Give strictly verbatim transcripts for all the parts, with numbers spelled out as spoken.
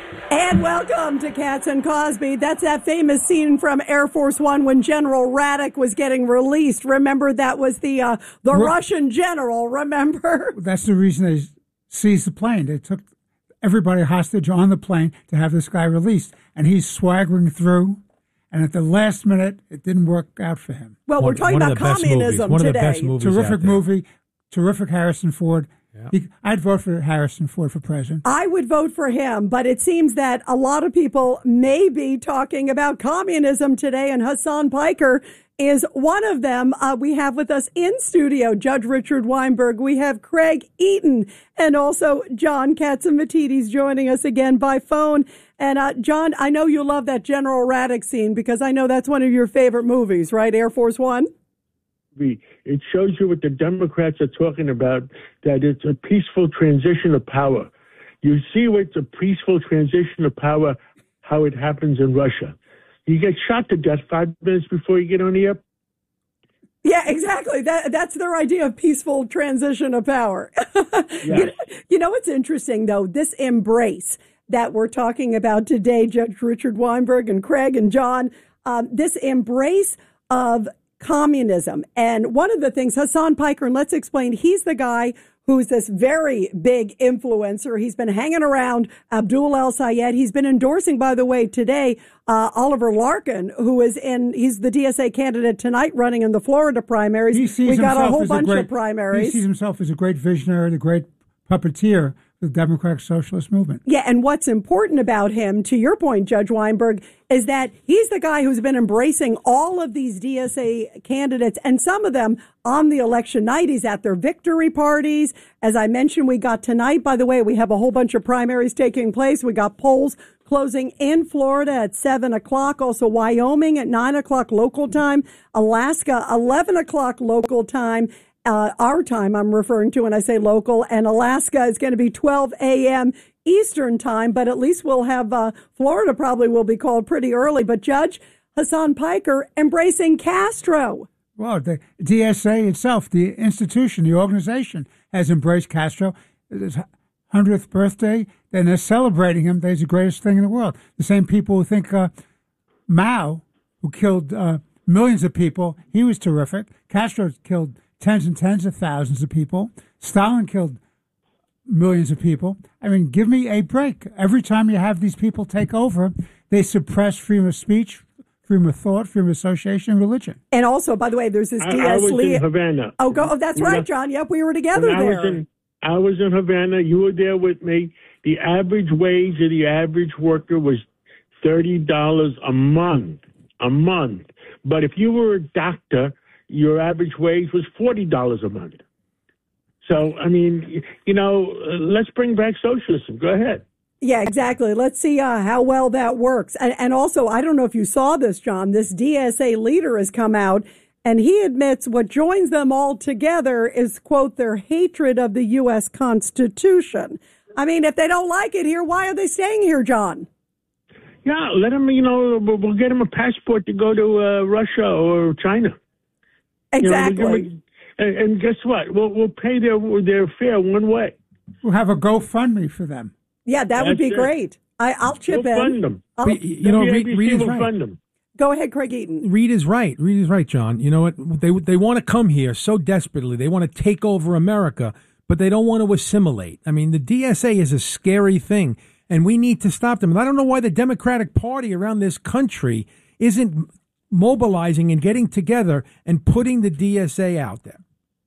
And welcome to Cats and Cosby. That's that famous scene from Air Force One when General Radek was getting released. Remember, that was the uh, the Ru- Russian general, remember? That's the reason they seized the plane. They took everybody hostage on the plane to have this guy released. And he's swaggering through. And at the last minute, it didn't work out for him. Well, one, we're talking about communism one today. Of the best movies Terrific movie. Terrific Harrison Ford. Yeah. He, I'd vote for Harrison Ford for president. I would vote for him, but it seems that a lot of people may be talking about communism today, and Hasan Piker is one of them. Uh, we have with us in studio Judge Richard Weinberg. We have Craig Eaton and also John Catsimatidis joining us again by phone. And uh, John, I know you love that General Radek scene because I know that's one of your favorite movies, right? Air Force One? It shows you what the Democrats are talking about, that it's a peaceful transition of power. You see what's a peaceful transition of power, how it happens in Russia. You get shot to death five minutes before you get on the air. Yeah, exactly. That That's their idea of peaceful transition of power. Yes. you, know, you know what's interesting, though? This embrace that we're talking about today, Judge Richard Weinberg and Craig and John, um, this embrace of communism. And one of the things, Hasan Piker, and let's explain, he's the guy who's this very big influencer. He's been hanging around Abdul El-Sayed. He's been endorsing, by the way, today, uh, Oliver Larkin, who is in, he's the D S A candidate tonight running in the Florida primaries. He sees we got a whole as bunch a great, of primaries. He sees himself as a great visionary, the great puppeteer of the Democratic Socialist Movement. Yeah, and what's important about him, to your point, Judge Weinberg, is that he's the guy who's been embracing all of these D S A candidates, and some of them on the election night. He's at their victory parties. As I mentioned, we got tonight, by the way, we have a whole bunch of primaries taking place. We got polls closing in Florida at seven o'clock, also Wyoming at nine o'clock local time, Alaska eleven o'clock local time. Uh, our time I'm referring to when I say local, and Alaska is going to be twelve a.m. Eastern time, but at least we'll have, uh, Florida probably will be called pretty early. But Judge Hasan Piker embracing Castro. Well, the D S A itself, the institution, the organization, has embraced Castro. His hundredth birthday, and they're celebrating him. He's the greatest thing in the world. The same people who think uh, Mao, who killed uh, millions of people, he was terrific. Castro killed tens and tens of thousands of people. Stalin killed millions of people. I mean, give me a break. Every time you have these people take over, they suppress freedom of speech, freedom of thought, freedom of association, and religion. And also, by the way, there's this I, D S. I was Lee. in Havana. Oh, go, oh, that's right, John. Yep, we were together I there. Was in, I was in Havana. You were there with me. The average wage of the average worker was thirty dollars a month, a month. But if you were a doctor, your average wage was forty dollars a month. So, I mean, you know, let's bring back socialism. Go ahead. Yeah, exactly. Let's see uh, how well that works. And, and also, I don't know if you saw this, John, this D S A leader has come out and he admits what joins them all together is, quote, their hatred of the U S Constitution. I mean, if they don't like it here, why are they staying here, John? Yeah, let them, you know, we'll, we'll get them a passport to go to uh, Russia or China. Exactly. You know, we, and, and guess what? We'll, we'll pay their their fare one way. We'll have a GoFundMe for them. Yeah, that That's would be it. great. I, I'll chip we'll in. Fund them. I'll, You know, Reed, Reed is will right. Fund them. Go ahead, Craig Eaton. Reed is right. Reed is right, John. You know what? They they want to come here so desperately. They want to take over America, but they don't want to assimilate. I mean, the D S A is a scary thing, and we need to stop them. And I don't know why the Democratic Party around this country isn't mobilizing and getting together and putting the D S A out there.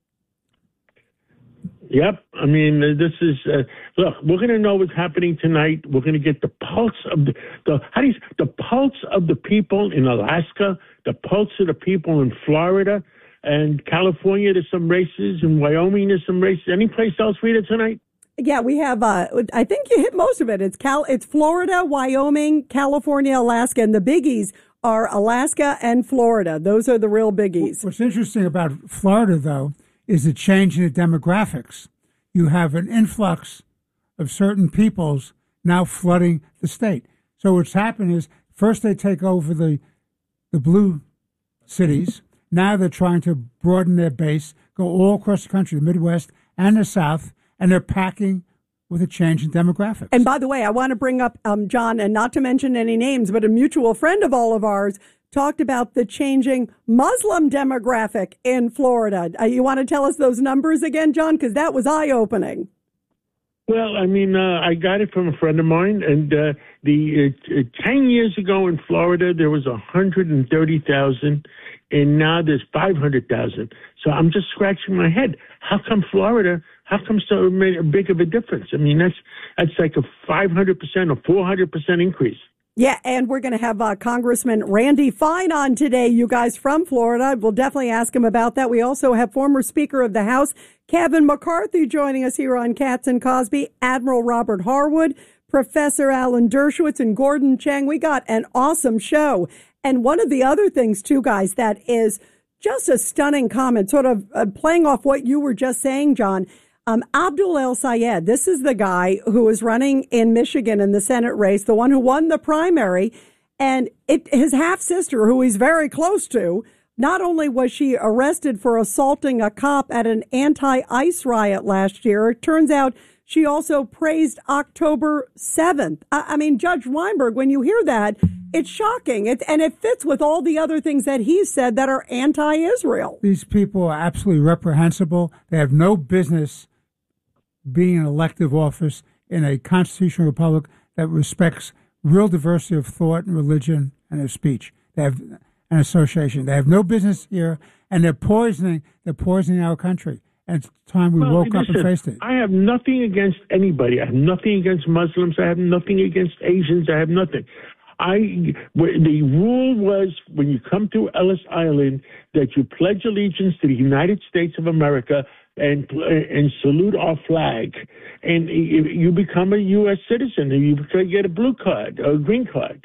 Yep. I mean, this is, uh, look, we're going to know what's happening tonight. We're going to get the pulse of the, the, how do you, the pulse of the people in Alaska, the pulse of the people in Florida and California. There's some races. In Wyoming, there's some races. Any place else, Rita, tonight? Yeah, we have, uh, I think you hit most of it. It's Cal, it's Florida, Wyoming, California, Alaska, and the biggies are Alaska and Florida. Those are the real biggies. What's interesting about Florida, though, is the change in the demographics. You have an influx of certain peoples now flooding the state. So what's happened is first they take over the the blue cities. Now they're trying to broaden their base, go all across the country, the Midwest and the South, and they're packing with a change in demographics. And by the way, I want to bring up, um, John, and not to mention any names, but a mutual friend of all of ours talked about the changing Muslim demographic in Florida. Uh, you want to tell us those numbers again, John? Because that was eye-opening. Well, I mean, uh, I got it from a friend of mine, and uh, the uh, uh, ten years ago in Florida, there was one hundred thirty thousand, and now there's five hundred thousand. So I'm just scratching my head. How come Florida, how come so made a big of a difference? I mean, that's that's like a five hundred percent or four hundred percent increase. Yeah, and we're going to have uh, Congressman Randy Fine on today, you guys from Florida. We'll definitely ask him about that. We also have former Speaker of the House, Kevin McCarthy, joining us here on Katz and Cosby, Admiral Robert Harwood, Professor Alan Dershowitz, and Gordon Chang. We got an awesome show. And one of the other things, too, guys, that is just a stunning comment, sort of uh, playing off what you were just saying, John. Um, Abdul El-Sayed, this is the guy who is running in Michigan in the Senate race, the one who won the primary, and it, his half-sister, who he's very close to, not only was she arrested for assaulting a cop at an anti-ICE riot last year, it turns out she also praised October seventh. I, I mean, Judge Weinberg, when you hear that, it's shocking, it, and it fits with all the other things that he said that are anti-Israel. These people are absolutely reprehensible. They have no business being in elective office in a constitutional republic that respects real diversity of thought and religion and of speech. They have an association. They have no business here, and they're poisoning. They're poisoning our country. And it's time we well, woke listen, up and faced it. I have nothing against anybody. I have nothing against Muslims. I have nothing against Asians. I have nothing. I the rule was when you come to Ellis Island that you pledge allegiance to the United States of America and and salute our flag, and you become a U S citizen, and you get a blue card or a green card.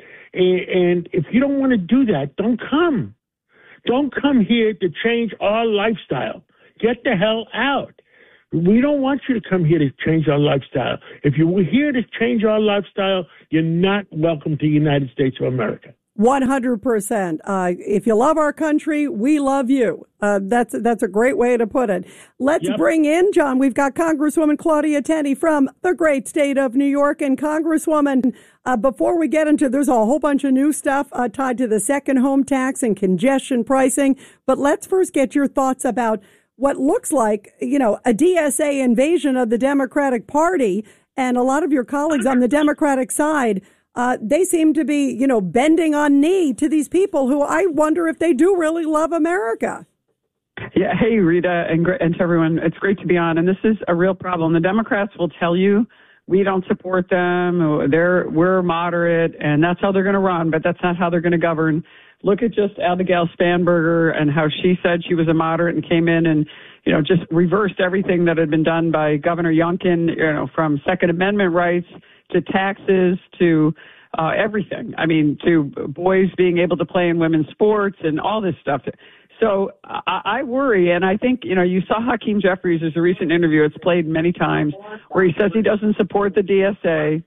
And if you don't want to do that, don't come. Don't come here to change our lifestyle. Get the hell out. We don't want you to come here to change our lifestyle. If you're here to change our lifestyle, you're not welcome to the United States of America. one hundred percent. Uh, if you love our country, we love you. Uh, that's that's a great way to put it. Let's yep. bring in, John, we've got Congresswoman Claudia Tenney from the great state of New York. And Congresswoman, uh, before we get into, there's a whole bunch of new stuff uh, tied to the second home tax and congestion pricing. But let's first get your thoughts about what looks like, you know, a D S A invasion of the Democratic Party. And a lot of your colleagues on the Democratic side, Uh, they seem to be, you know, bending on knee to these people who I wonder if they do really love America. Yeah. Hey, Rita, and, and to everyone, it's great to be on. And this is a real problem. The Democrats will tell you we don't support them. They're we're moderate, and that's how they're going to run. But that's not how they're going to govern. Look at just Abigail Spanberger and how she said she was a moderate and came in and, you know, just reversed everything that had been done by Governor Youngkin, you know, from Second Amendment rights to taxes, to uh, everything. I mean, to boys being able to play in women's sports and all this stuff. So I, I worry, and I think, you know, you saw Hakeem Jeffries' there's a recent interview, it's played many times, where he says he doesn't support the D S A.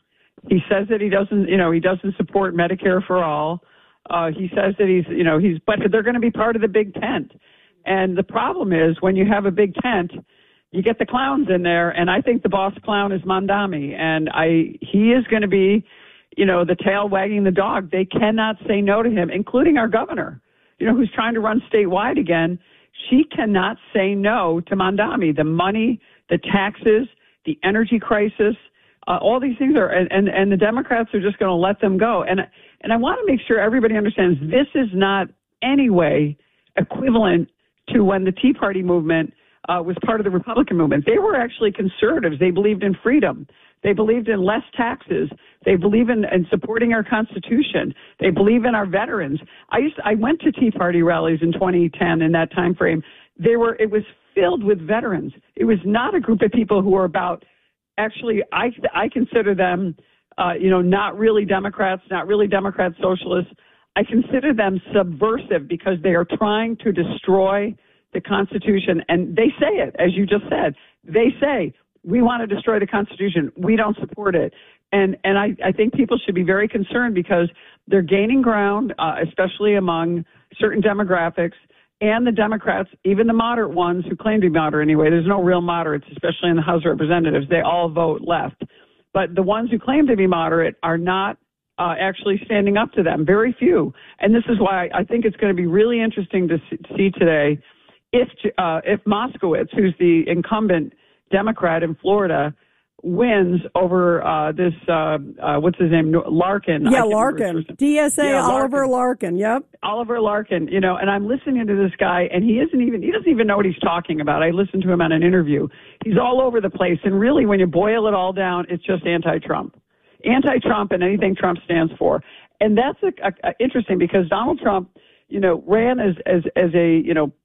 He says that he doesn't, you know, he doesn't support Medicare for all. Uh, he says that he's, you know, he's, but they're going to be part of the big tent. And the problem is when you have a big tent, you get the clowns in there, and I think the boss clown is Mamdani, and I he is going to be, you know, the tail wagging the dog. They cannot say no to him, including our governor, you know, who's trying to run statewide again. She cannot say no to Mamdani. The money, the taxes, the energy crisis, uh, all these things are, and, and, and the Democrats are just going to let them go. And and I want to make sure everybody understands this is not any way equivalent to when the Tea Party movement Uh, was part of the Republican movement. They were actually conservatives. They believed in freedom. They believed in less taxes. They believe in, in supporting our Constitution. They believe in our veterans. I used to, I went to Tea Party rallies in twenty ten in that time frame. They were it was filled with veterans. It was not a group of people who were about actually. I I consider them, uh, you know, not really Democrats, not really Democrat socialists. I consider them subversive because they are trying to destroy the Constitution, and they say it, as you just said. They say, we want to destroy the Constitution. We don't support it. And and I, I think people should be very concerned because they're gaining ground, uh, especially among certain demographics. and the Democrats, even the moderate ones who claim to be moderate anyway, there's no real moderates, especially in the House of Representatives. They all vote left. But the ones who claim to be moderate are not uh, actually standing up to them, very few. And this is why I think it's going to be really interesting to see today if, uh, if Moskowitz, who's the incumbent Democrat in Florida, wins over uh, this, uh, uh, what's his name, Larkin. Yeah, Larkin. D S A yeah, Oliver Larkin. Larkin, yep. Oliver Larkin, you know, and I'm listening to this guy, and he isn't even, he doesn't even know what he's talking about. I listened to him on an interview. He's all over the place, and really, when you boil it all down, it's just anti-Trump. Anti-Trump and anything Trump stands for. And that's a, a, a interesting because Donald Trump, you know, ran as, as, as a, you know,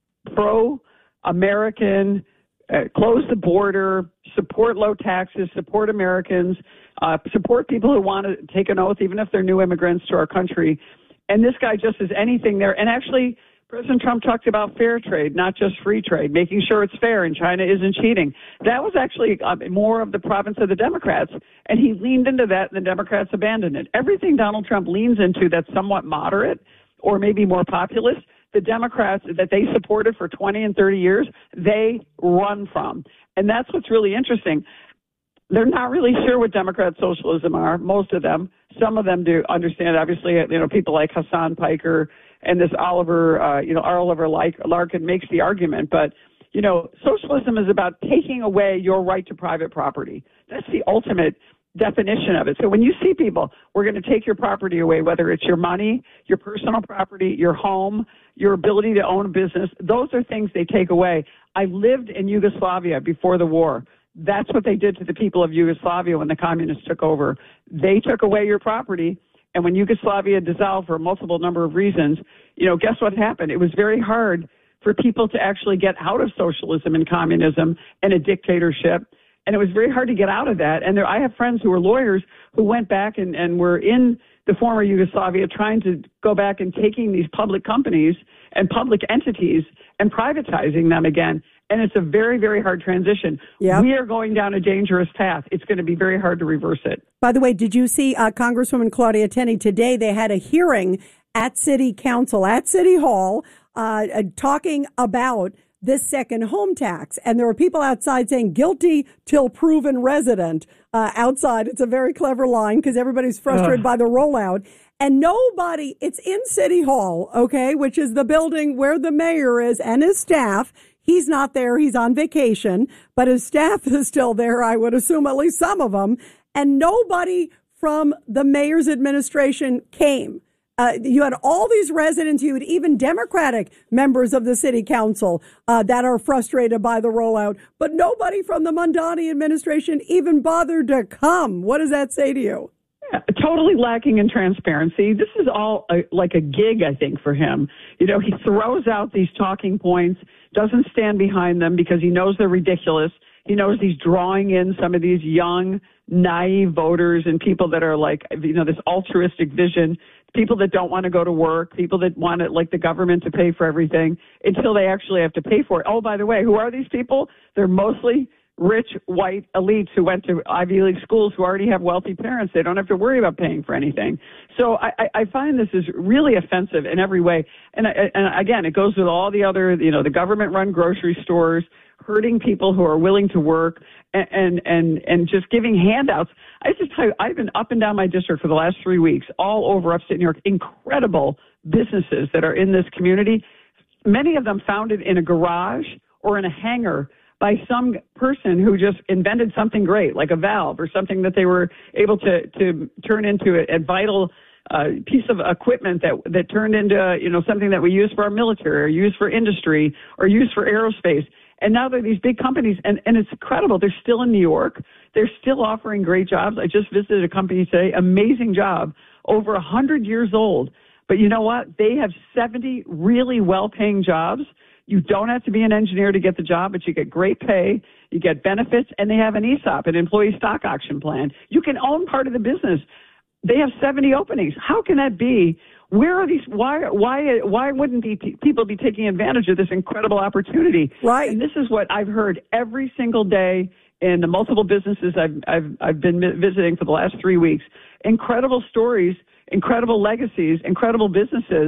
pro-American, Uh, close the border, support low taxes, support Americans, uh, support people who want to take an oath, even if they're new immigrants to our country. And this guy just is anything there. And actually, President Trump talked about fair trade, not just free trade, making sure it's fair and China isn't cheating. That was actually uh, more of the province of the Democrats. And he leaned into that, and the Democrats abandoned it. Everything Donald Trump leans into that's somewhat moderate or maybe more populist, the Democrats that they supported for twenty and thirty years, they run from. And that's what's really interesting. They're not really sure what Democrat socialism are, most of them. Some of them do understand, obviously, you know, people like Hassan Piker and this Oliver, uh, you know, Oliver Larkin makes the argument. But, you know, socialism is about taking away your right to private property. That's the ultimate definition of it. So when you see people, we're going to take your property away, whether it's your money, your personal property, your home, your ability to own a business, those are things they take away. I lived in Yugoslavia before the war. That's what they did to the people of Yugoslavia when the communists took over. They took away your property, and when Yugoslavia dissolved for a multiple number of reasons, you know, guess what happened? It was very hard for people to actually get out of socialism and communism and a dictatorship. And it was very hard to get out of that. And there, I have friends who are lawyers who went back and, and were in the former Yugoslavia trying to go back and taking these public companies and public entities and privatizing them again. And it's a very, very hard transition. Yep. We are going down a dangerous path. It's going to be very hard to reverse it. By the way, did you see uh, Congresswoman Claudia Tenney today? They had a hearing at City Council, at City Hall, uh, uh, talking about this second home tax. And there were people outside saying guilty till proven resident uh, outside. It's a very clever line because everybody's frustrated uh. by the rollout. And nobody, it's in City Hall, okay, which is the building where the mayor is and his staff. He's not there. He's on vacation, but his staff is still there. I would assume at least some of them. And nobody from the mayor's administration came. Uh, you had all these residents, you had even Democratic members of the city council uh, that are frustrated by the rollout, but nobody from the Mondani administration even bothered to come. What does that say to you? Yeah, totally lacking in transparency. This is all a, like a gig, I think, for him. You know, he throws out these talking points, doesn't stand behind them because he knows they're ridiculous. He knows he's drawing in some of these young, naive voters and people that are like, you know, this altruistic vision, people that don't want to go to work, people that want it, like the government to pay for everything until they actually have to pay for it. Oh, by the way, who are these people? They're mostly rich white elites who went to Ivy League schools who already have wealthy parents. They don't have to worry about paying for anything. So I, I find this is really offensive in every way. And, and again, it goes with all the other, you know, the government-run grocery stores, hurting people who are willing to work and, and, and, and just giving handouts. I just tell you, I've been up and down my district for the last three weeks, all over upstate New York, incredible businesses that are in this community, many of them founded in a garage or in a hangar by some person who just invented something great, like a valve or something that they were able to, to turn into a, a vital uh, piece of equipment that that turned into, you know, something that we use for our military or use for industry or use for aerospace. And now they're these big companies, and, and it's incredible. They're still in New York. They're still offering great jobs. I just visited a company today, amazing job, over one hundred years old. But you know what? They have seventy really well-paying jobs. You don't have to be an engineer to get the job, but you get great pay, you get benefits, and they have an E S O P, an employee stock option plan. You can own part of the business. They have seventy openings. How can that be? Where are these? Why? Why? Why wouldn't be people be taking advantage of this incredible opportunity? Right. And this is what I've heard every single day in the multiple businesses I've I've I've been visiting for the last three weeks. Incredible stories, incredible legacies, incredible businesses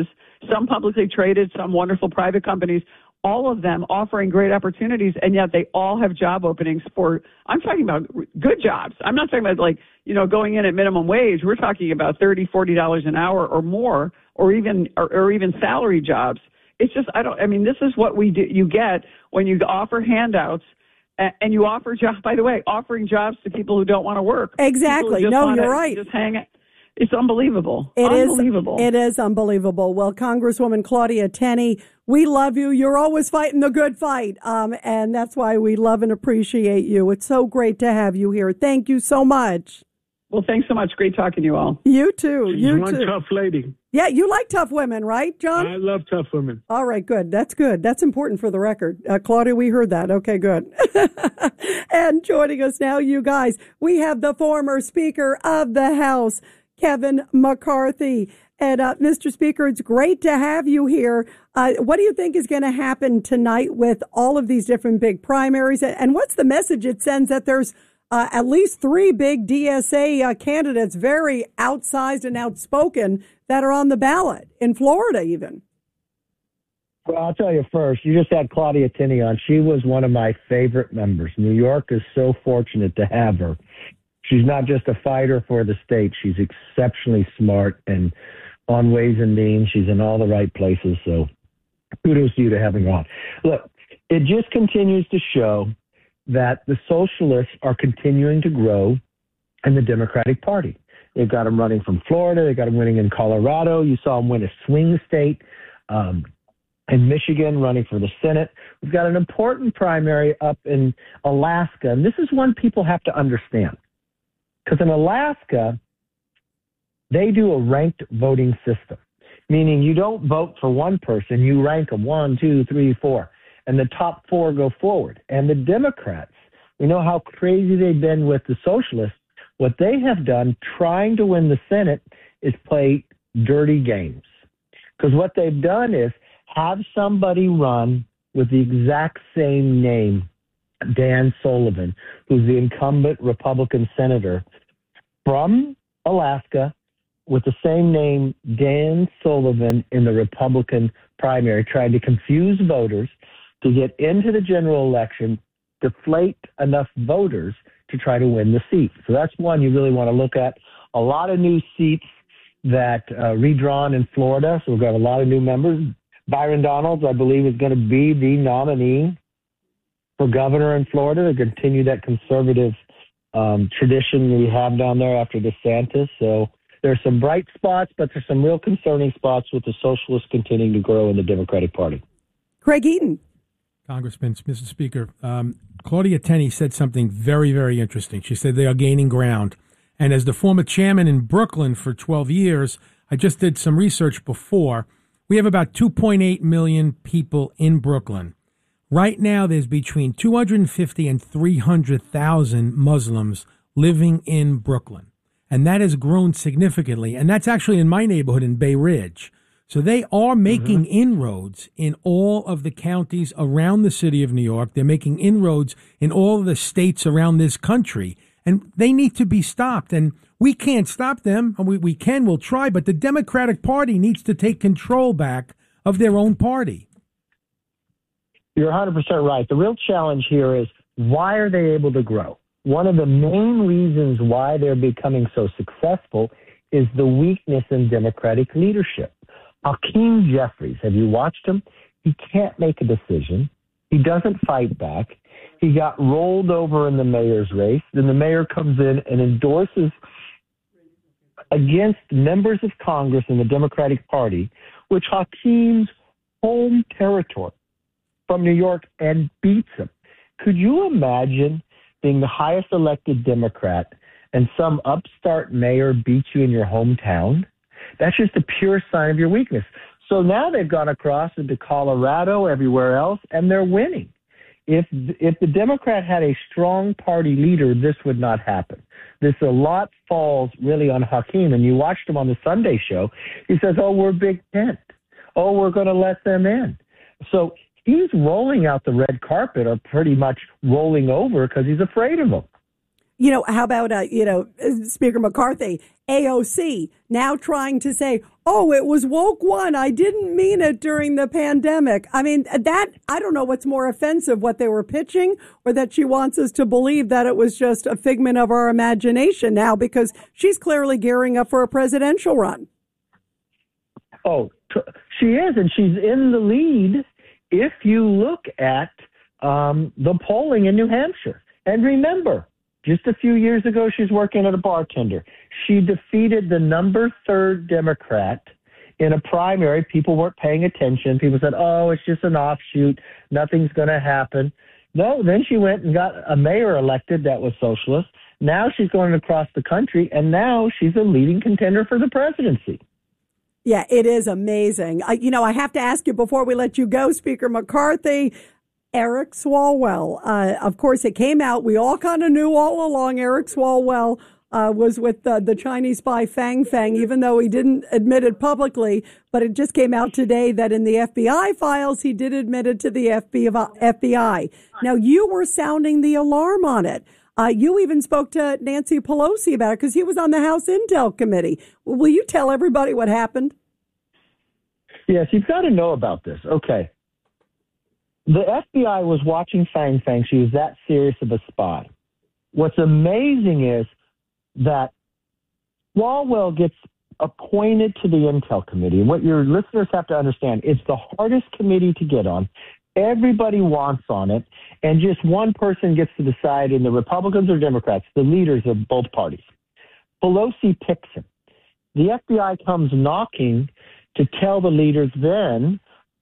some publicly traded, some wonderful private companies, all of them offering great opportunities, and yet they all have job openings for, I'm talking about good jobs. I'm not talking about like, you know, going in at minimum wage. We're talking about thirty dollars, forty dollars an hour or more, or even, or, or even salary jobs. It's just, I don't, I mean, this is what we do. You get when you offer handouts and, and you offer jobs, by the way, offering jobs to people who don't want to work. Exactly. No, you're right. Just hang it. It's unbelievable. It unbelievable. is. It is unbelievable. Well, Congresswoman Claudia Tenney, we love you. You're always fighting the good fight. Um, and that's why we love and appreciate you. It's so great to have you here. Thank you so much. Well, thanks so much. Great talking to you all. You too. She's you one too. tough lady. Yeah, you like tough women, right, John? I love tough women. All right, good. That's good. That's important for the record. Uh, Claudia, we heard that. Okay, good. And joining us now, you guys, we have the former Speaker of the House, Kevin McCarthy. And uh, Mister Speaker, it's great to have you here. Uh, what do you think is going to happen tonight with all of these different big primaries? And what's the message it sends that there's uh, at least three big D S A uh, candidates, very outsized and outspoken, that are on the ballot in Florida even? Well, I'll tell you first, you just had Claudia Tenney on. She was one of my favorite members. New York is so fortunate to have her. She's not just a fighter for the state. She's exceptionally smart and on Ways and Means. She's in all the right places. So kudos to you to having her on. Look, it just continues to show that the socialists are continuing to grow in the Democratic Party. They've got them running from Florida. They've got them winning in Colorado. You saw them win a swing state um, in Michigan, running for the Senate. We've got an important primary up in Alaska. And this is one people have to understand. Because in Alaska, they do a ranked voting system, meaning you don't vote for one person, you rank them one, two, three, four, and the top four go forward. And the Democrats, we know how crazy they've been with the socialists. What they have done trying to win the Senate is play dirty games. Because what they've done is have somebody run with the exact same name, Dan Sullivan, who's the incumbent Republican senator from Alaska, with the same name, Dan Sullivan, in the Republican primary, trying to confuse voters to get into the general election, deflate enough voters to try to win the seat. So that's one you really want to look at. A lot of new seats that uh, redrawn in Florida, so we've got a lot of new members. Byron Donalds, I believe, is going to be the nominee for governor in Florida to continue that conservative um, tradition we have down there after DeSantis. So there's some bright spots, but there's some real concerning spots with the socialists continuing to grow in the Democratic Party. Craig Eaton. Congressman, Mister Speaker, um, Claudia Tenney said something very, very interesting. She said they are gaining ground. And as the former chairman in Brooklyn for twelve years, I just did some research before. We have about two point eight million people in Brooklyn. Right now, there's between two hundred fifty and three hundred thousand Muslims living in Brooklyn. And that has grown significantly. And that's actually in my neighborhood in Bay Ridge. So they are making mm-hmm. inroads in all of the counties around the city of New York. They're making inroads in all of the states around this country. And they need to be stopped. And we can't stop them. We, we can, we'll try. But the Democratic Party needs to take control back of their own party. You're one hundred percent right. The real challenge here is, why are they able to grow? One of the main reasons why they're becoming so successful is the weakness in Democratic leadership. Hakeem Jeffries, have you watched him? He can't make a decision. He doesn't fight back. He got rolled over in the mayor's race. Then the mayor comes in and endorses against members of Congress in the Democratic Party, which Hakeem's home territory from New York, and beats him. Could you imagine being the highest elected Democrat and some upstart mayor beats you in your hometown? That's just a pure sign of your weakness. So now they've gone across into Colorado, everywhere else, and they're winning. If if the Democrat had a strong party leader, this would not happen. This a lot falls really on Hakeem. And you watched him on the Sunday show. He says, oh, we're Big Tent. Oh, we're going to let them in. So he's rolling out the red carpet, or pretty much rolling over, because he's afraid of them. You know, how about, uh, you know, Speaker McCarthy, A O C, now trying to say, Oh, it was woke one. I didn't mean it during the pandemic. I mean, that, I don't know what's more offensive, what they were pitching, or that she wants us to believe that it was just a figment of our imagination now, because she's clearly gearing up for a presidential run. Oh, she is, and she's in the lead if you look at um, the polling in New Hampshire. And remember, just a few years ago, she's working as a bartender. She defeated the number third Democrat in a primary. People weren't paying attention. People said, oh, it's just an offshoot. Nothing's going to happen. No, then she went and got a mayor elected that was socialist. Now she's going across the country, and now she's a leading contender for the presidency. Yeah, it is amazing. I, you know, I have to ask you before we let you go, Speaker McCarthy, Eric Swalwell. Uh, of course, it came out. We all kind of knew all along Eric Swalwell uh, was with uh, the Chinese spy Fang Fang, even though he didn't admit it publicly. But it just came out today that in the F B I files, he did admit it to the F B I. Now, you were sounding the alarm on it. Uh, you even spoke to Nancy Pelosi about it because he was on the House Intel Committee. Will you tell everybody what happened? Yes, you've got to know about this. Okay. The F B I was watching Fang Fang. She was that serious of a spy. What's amazing is that Swalwell gets appointed to the Intel Committee. And what your listeners have to understand, it's the hardest committee to get on. Everybody wants on it, and just one person gets to decide, in the Republicans or Democrats, the leaders of both parties. Pelosi picks him. The F B I comes knocking to tell the leaders then,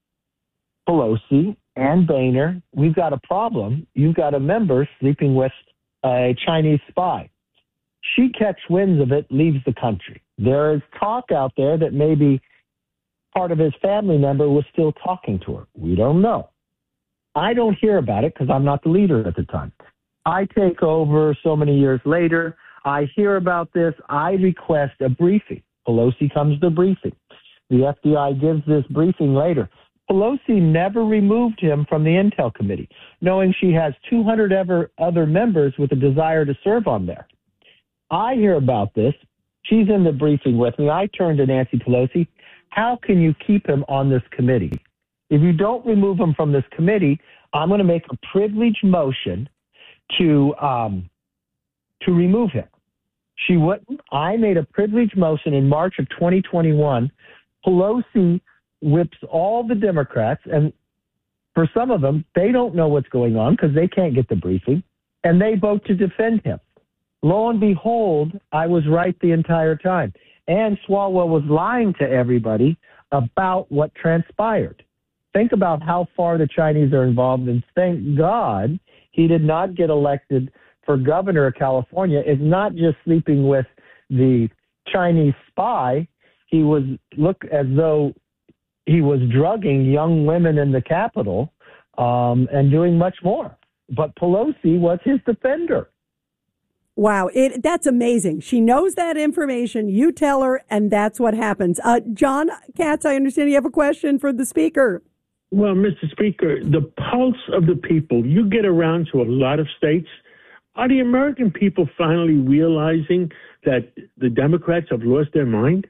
Pelosi and Boehner, we've got a problem. You've got a member sleeping with a Chinese spy. She catch winds of it, leaves the country. There is talk out there that maybe part of his family member was still talking to her. We don't know. I don't hear about it because I'm not the leader at the time. I take over so many years later. I hear about this. I request a briefing. Pelosi comes to briefing. The F B I gives this briefing later. Pelosi never removed him from the Intel Committee, knowing she has two hundred ever other members with a desire to serve on there. I hear about this. She's in the briefing with me. I turn to Nancy Pelosi. How can you keep him on this committee? If you don't remove him from this committee, I'm going to make a privilege motion to um, to remove him. She wouldn't. I made a privilege motion in March of twenty twenty-one. Pelosi whips all the Democrats, and for some of them, they don't know what's going on because they can't get the briefing, and they vote to defend him. Lo and behold, I was right the entire time. And Swalwell was lying to everybody about what transpired. Think about how far the Chinese are involved, and thank God he did not get elected for governor of California. It's not just sleeping with the Chinese spy. He was look as though he was drugging young women in the Capitol um, and doing much more. But Pelosi was his defender. Wow, it, that's amazing. She knows that information. You tell her, and that's what happens. Uh, John Katz, I understand you have a question for the speaker. Well, Mister Speaker, the pulse of the people, you get around to a lot of states. Are the American people finally realizing that the Democrats have lost their mind?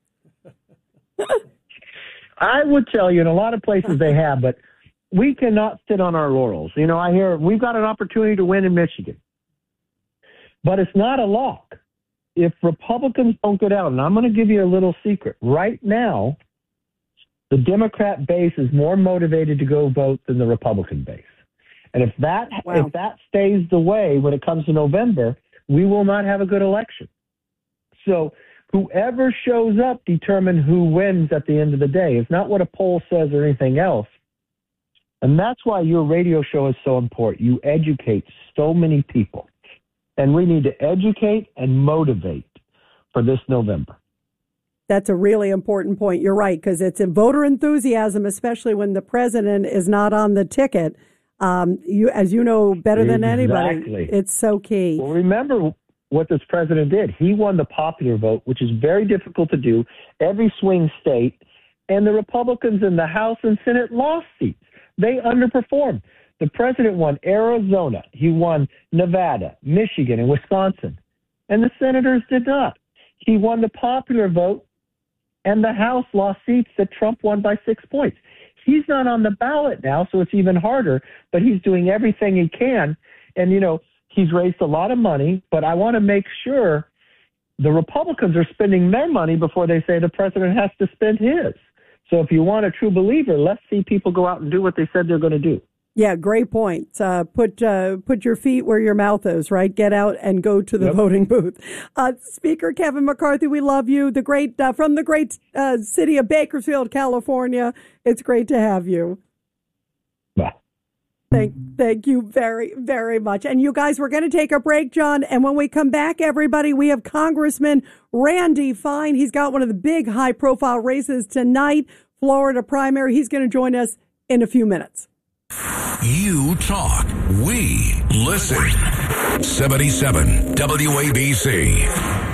I would tell you in a lot of places they have, but we cannot sit on our laurels. You know, I hear we've got an opportunity to win in Michigan, but it's not a lock. If Republicans don't get out, and I'm going to give you a little secret. Right now, the Democrat base is more motivated to go vote than the Republican base. And if that wow. if that stays the way when it comes to November, we will not have a good election. So whoever shows up determines who wins at the end of the day. It's not what a poll says or anything else. And that's why your radio show is so important. You educate so many people. And we need to educate and motivate for this November. That's a really important point. You're right, because it's in voter enthusiasm, especially when the president is not on the ticket. Um, you, as you know better than anybody, exactly. It's so key. Well, remember what this president did. He won the popular vote, which is very difficult to do, every swing state, and the Republicans in the House and Senate lost seats. They underperformed. The president won Arizona. He won Nevada, Michigan, and Wisconsin. And the senators did not. He won the popular vote and the House lost seats that Trump won by six points. He's not on the ballot now, so it's even harder, but he's doing everything he can. And, you know, he's raised a lot of money, but I want to make sure the Republicans are spending their money before they say the president has to spend his. So if you want a true believer, let's see people go out and do what they said they're going to do. Yeah, great point. Uh, put uh, put your feet where your mouth is, right? Get out and go to the yep. voting booth. Uh, Speaker Kevin McCarthy, we love you. The great uh, from the great uh, city of Bakersfield, California. It's great to have you. Bye. Thank, thank you very, very much. And you guys, we're going to take a break, John. And when we come back, everybody, we have Congressman Randy Fine. He's got one of the big high-profile races tonight, Florida primary. He's going to join us in a few minutes. You talk, we listen. seventy-seven W A B C.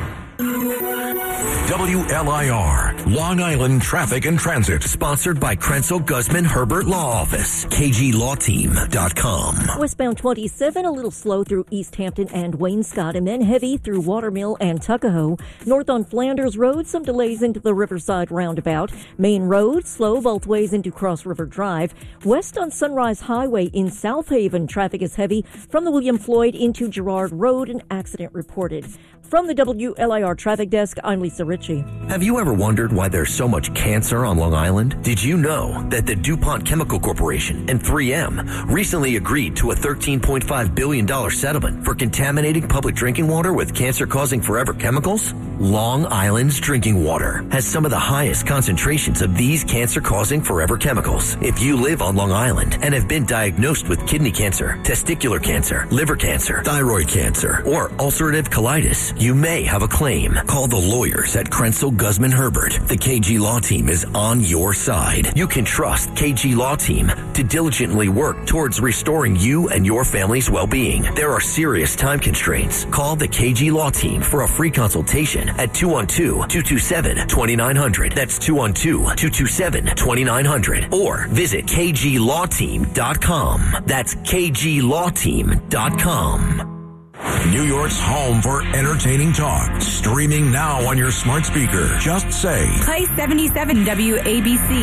W L I R, Long Island Traffic and Transit. Sponsored by Krenzel Guzman Herbert Law Office. K G Law Team dot com. Westbound twenty-seven, a little slow through East Hampton and Wainscott, and then heavy through Watermill and Tuckahoe. North on Flanders Road, some delays into the Riverside roundabout. Main Road, slow both ways into Cross River Drive. West on Sunrise Highway in South Haven, traffic is heavy from the William Floyd into Girard Road, an accident reported. From the W L I R Traffic Desk, I'm Lisa Ritchie. Have you ever wondered why there's so much cancer on Long Island? Did you know that the DuPont Chemical Corporation and three M recently agreed to a thirteen point five billion dollars settlement for contaminating public drinking water with cancer-causing forever chemicals? Long Island's drinking water has some of the highest concentrations of these cancer-causing forever chemicals. If you live on Long Island and have been diagnosed with kidney cancer, testicular cancer, liver cancer, thyroid cancer, or ulcerative colitis, you may have a claim. Call the lawyers at Krenzel Guzman Herbert. The K G Law Team is on your side. You can trust K G Law Team to diligently work towards restoring you and your family's well-being. There are serious time constraints. Call the K G Law Team for a free consultation at two one two, two two seven, two nine zero zero. That's two one two, two two seven, two nine zero zero. Or visit K G Law Team dot com. That's K G Law Team dot com. New York's home for entertaining talk. Streaming now on your smart speaker. Just say, Play seventy-seven W A B C.